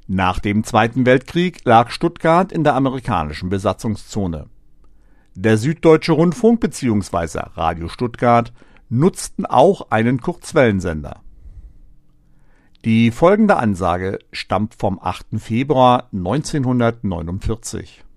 Nach dem Zweiten Weltkrieg lag Stuttgart in der amerikanischen Besatzungszone. Der Süddeutsche Rundfunk bzw. Radio Stuttgart nutzten auch einen Kurzwellensender. Die folgende Ansage stammt vom 8. Februar 1949.